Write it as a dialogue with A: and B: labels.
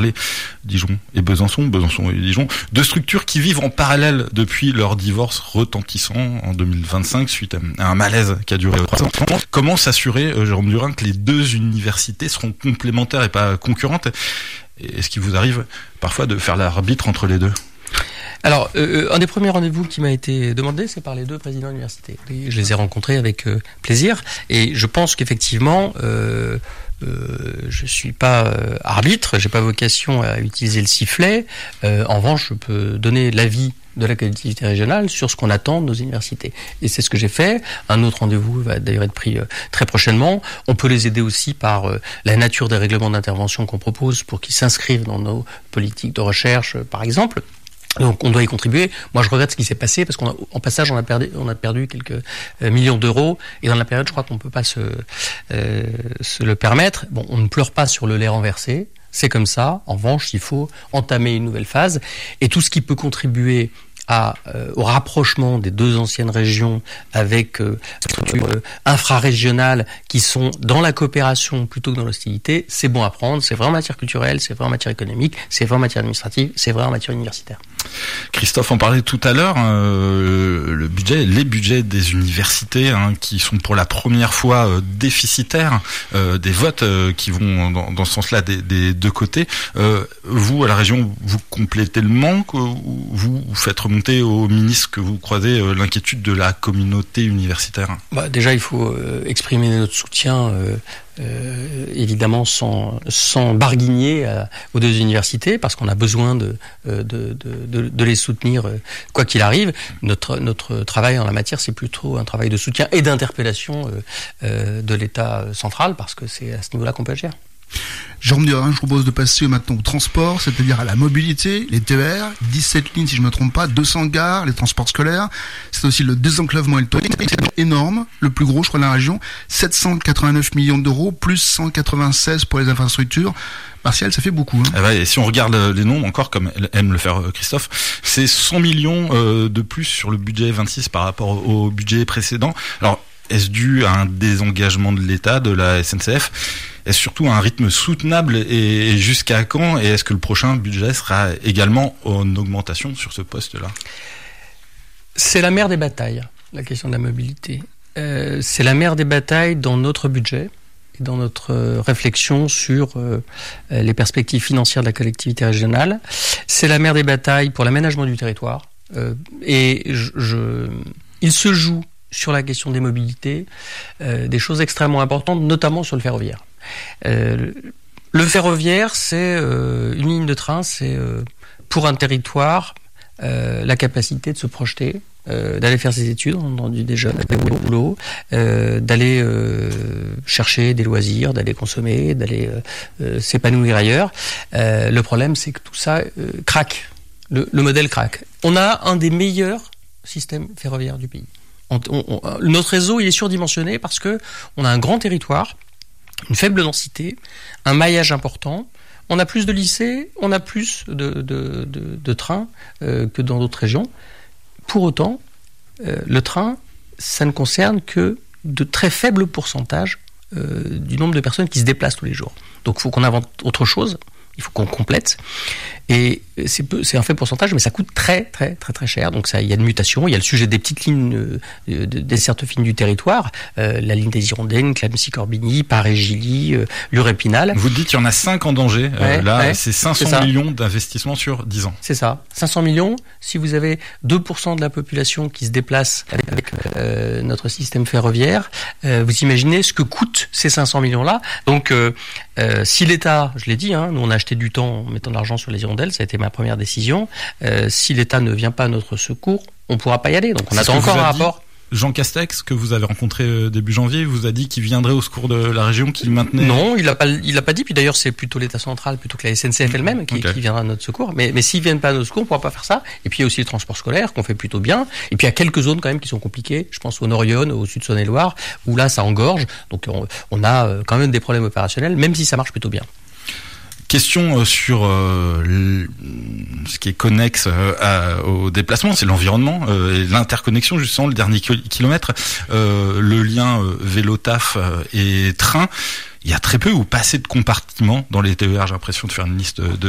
A: parler, Dijon et Besançon et Dijon, deux structures qui vivent en parallèle depuis leur divorce retentissant en 2025 suite à un malaise qui a duré 3 ans. Comment s'assurer, Jérôme Durin, que les deux universités seront complémentaires et pas concurrentes? Est-ce qu'il vous arrive parfois de faire l'arbitre entre les deux?
B: Alors, un des premiers rendez-vous qui m'a été demandé, c'est par les deux présidents d'université. Je les ai rencontrés avec plaisir, et je pense qu'effectivement, je suis pas arbitre, j'ai pas vocation à utiliser le sifflet. En revanche, je peux donner l'avis de la collectivité régionale sur ce qu'on attend de nos universités. Et c'est ce que j'ai fait. Un autre rendez-vous va d'ailleurs être pris très prochainement. On peut les aider aussi par la nature des règlements d'intervention qu'on propose pour qu'ils s'inscrivent dans nos politiques de recherche, par exemple. Donc on doit y contribuer. Moi je regrette ce qui s'est passé parce qu'en passage on a perdu quelques millions d'euros, et dans la période je crois qu'on peut pas se le permettre. Bon, on ne pleure pas sur le lait renversé, c'est comme ça. En revanche, il faut entamer une nouvelle phase, et tout ce qui peut contribuer au rapprochement des deux anciennes régions avec des structures infrarégionales qui sont dans la coopération plutôt que dans l'hostilité, c'est bon à prendre. C'est vrai en matière culturelle, c'est vrai en matière économique, c'est vrai en matière administrative, c'est vrai en matière universitaire.
A: Christophe en parlait tout à l'heure, les budgets des universités qui sont pour la première fois déficitaires, des votes qui vont dans ce sens-là des deux côtés. Vous, à la région, vous complétez le manque, ou vous faites remonter au ministre que vous croisez l'inquiétude de la communauté universitaire?
B: Déjà, il faut exprimer notre soutien évidemment sans barguigner aux deux universités, parce qu'on a besoin de les soutenir quoi qu'il arrive. Notre travail en la matière, c'est plutôt un travail de soutien et d'interpellation de l'État central, parce que c'est à ce niveau-là qu'on peut agir.
C: Jérôme Durin, je propose de passer maintenant au transport, c'est-à-dire à la mobilité, les TER, 17 lignes si je ne me trompe pas, 200 gares, les transports scolaires. C'est aussi le désenclavement et le tourisme. C'est énorme, le plus gros je crois de la région, 789 millions d'euros, plus 196 pour les infrastructures. Martial, ça fait beaucoup.
A: Et si on regarde les nombres, encore comme aime le faire Christophe, c'est 100 millions de plus sur le budget 26 par rapport au budget précédent. Alors, est-ce dû à un désengagement de l'État, de la SNCF ? Est-ce surtout un rythme soutenable, et jusqu'à quand? Et est-ce que le prochain budget sera également en augmentation sur ce poste-là?
B: C'est la mère des batailles, la question de la mobilité. C'est la mère des batailles dans notre budget et dans notre réflexion sur les perspectives financières de la collectivité régionale. C'est la mère des batailles pour l'aménagement du territoire. Il se joue sur la question des mobilités des choses extrêmement importantes, notamment sur le ferroviaire. Le ferroviaire, c'est une ligne de train, c'est pour un territoire la capacité de se projeter, d'aller faire ses études, on a entendu déjà, d'aller au boulot, d'aller chercher des loisirs, d'aller consommer, d'aller s'épanouir ailleurs. Le problème, c'est que tout ça craque. Le modèle craque. On a un des meilleurs systèmes ferroviaires du pays. Notre réseau, il est surdimensionné parce que on a un grand territoire, une faible densité, un maillage important. On a plus de lycées, on a plus de trains que dans d'autres régions. Pour autant, le train, ça ne concerne que de très faibles pourcentages du nombre de personnes qui se déplacent tous les jours. Donc il faut qu'on invente autre chose. Il faut qu'on complète, et c'est un faible pourcentage, mais ça coûte très très très très cher. Donc ça, il y a une mutation, il y a le sujet des petites lignes dessertes fines du territoire, la ligne des Hirondelles, Clamecy-Corbigny, Paris-Gilly, Lure-Épinal.
A: Vous dites qu'il y en a 5 en danger, c'est 500 millions d'investissements sur 10 ans.
B: C'est ça, 500 millions, si vous avez 2% de la population qui se déplace avec notre système ferroviaire, vous imaginez ce que coûtent ces 500 millions-là. Donc si l'État, je l'ai dit, nous on a acheté du temps en mettant de l'argent sur les hirondelles, ça a été ma première décision. Si l'État ne vient pas à notre secours, on ne pourra pas y aller. Donc on attend encore un rapport.
A: Jean Castex, que vous avez rencontré début janvier, vous a dit qu'il viendrait au secours de la région, qu'il maintenait...
B: Non, il l'a pas dit. Puis d'ailleurs, c'est plutôt l'État central, plutôt que la SNCF elle-même qui viendra à notre secours. Mais s'ils viennent pas à notre secours, on pourra pas faire ça. Et puis il y a aussi le transport scolaire qu'on fait plutôt bien. Et puis il y a quelques zones quand même qui sont compliquées. Je pense au Nord-Yonne, au sud Saône-et-Loire, où là ça engorge. Donc on a quand même des problèmes opérationnels, même si ça marche plutôt bien.
A: Question sur ce qui est connexe au déplacement, c'est l'environnement et l'interconnexion, justement, le dernier kilomètre, le lien vélo-taf et train. Il y a très peu ou pas assez de compartiments dans les TER. J'ai l'impression de faire une liste de